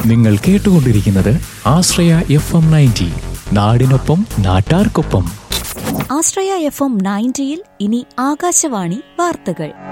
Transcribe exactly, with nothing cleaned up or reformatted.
നിങ്ങൾ കേട്ടുകൊണ്ടിരിക്കുന്നത് ആശ്രയ F M ninety, നാടിനൊപ്പം നാട്ടാർക്കൊപ്പം. ആശ്രയ എഫ് എം നയൻറ്റിയിൽ ഇനി ആകാശവാണി വാർത്തകൾ.